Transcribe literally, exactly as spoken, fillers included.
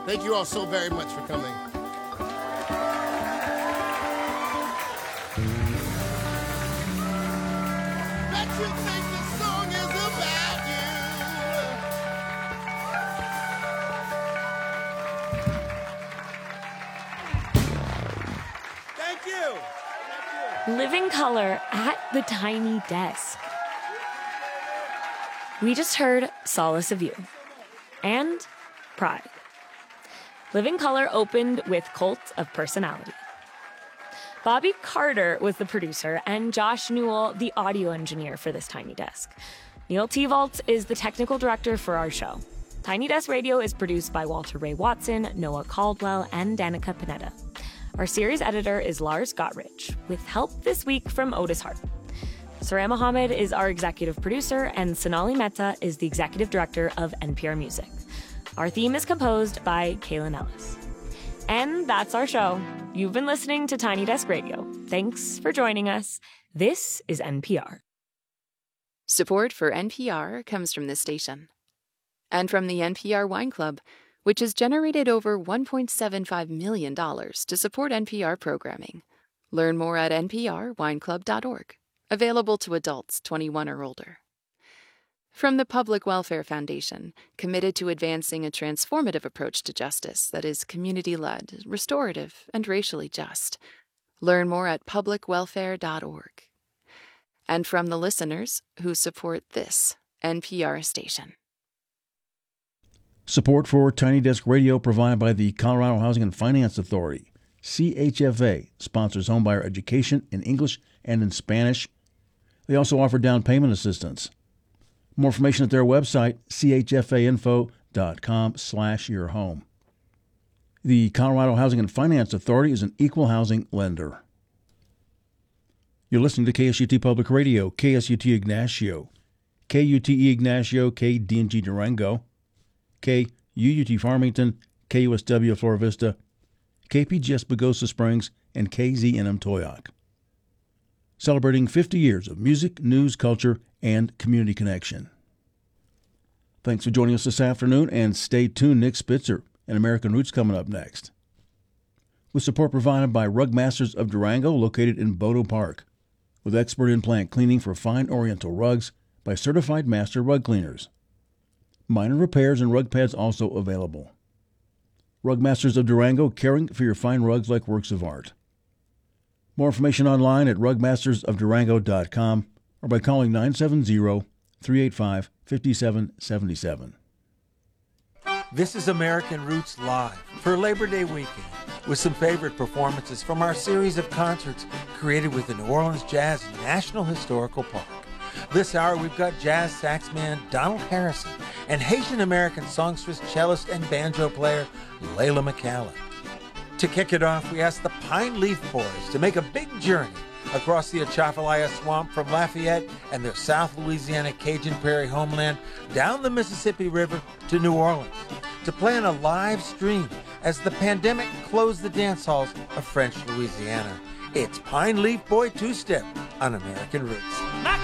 Thank you all so very much for coming. Bet you think this song is about you. Thank you. Thank you. Living Color at the Tiny Desk. We just heard Solace of You and Pride. Living Color opened with Cult of Personality. Bobby Carter was the producer and Josh Newell the audio engineer for this Tiny Desk. Neil Tevault is the technical director for our show. Tiny Desk Radio is produced by Walter Ray Watson, Noah Caldwell, and Danica Panetta. Our series editor is Lars Gottrich, with help this week from Otis Hart. Sarah Mohammed is our executive producer, and Sonali Mehta is the executive director of N P R Music. Our theme is composed by Kaylin Ellis. And that's our show. You've been listening to Tiny Desk Radio. Thanks for joining us. This is N P R. Support for N P R comes from this station. And from the N P R Wine Club, which has generated over one point seven five million dollars to support N P R programming. Learn more at n p r wine club dot org. Available to adults twenty-one or older. From the Public Welfare Foundation, committed to advancing a transformative approach to justice that is community-led, restorative, and racially just. Learn more at public welfare dot org. And from the listeners who support this N P R station. Support for Tiny Desk Radio provided by the Colorado Housing and Finance Authority. C H F A sponsors homebuyer education in English and in Spanish. They also offer down payment assistance. More information at their website, c h f a info dot com slash your home. The Colorado Housing and Finance Authority is an equal housing lender. You're listening to K S U T Public Radio, K S U T Ignacio, K U T E Ignacio, K D N G Durango, K U U T Farmington, K U S W Flora Vista, K P G S Pagosa Springs, and K Z N M Toyoak. Celebrating fifty years of music, news, culture, and community connection. Thanks for joining us this afternoon, and stay tuned. Nick Spitzer and American Roots coming up next. With support provided by Rug Masters of Durango, located in Bodo Park, with expert in-plant cleaning for fine oriental rugs by certified master rug cleaners. Minor repairs and rug pads also available. Rug Masters of Durango, caring for your fine rugs like works of art. More information online at rug masters of durango dot com or by calling nine seven zero, three eight five, five seven seven seven. This is American Roots Live for Labor Day weekend with some favorite performances from our series of concerts created with the New Orleans Jazz National Historical Park. This hour we've got jazz saxman Donald Harrison and Haitian-American songstress, cellist, and banjo player Layla McCallum. To kick it off, we asked the Pine Leaf Boys to make a big journey across the Atchafalaya Swamp from Lafayette and their South Louisiana Cajun Prairie homeland down the Mississippi River to New Orleans to play on a live stream as the pandemic closed the dance halls of French Louisiana. It's Pine Leaf Boy Two-Step on American Roots.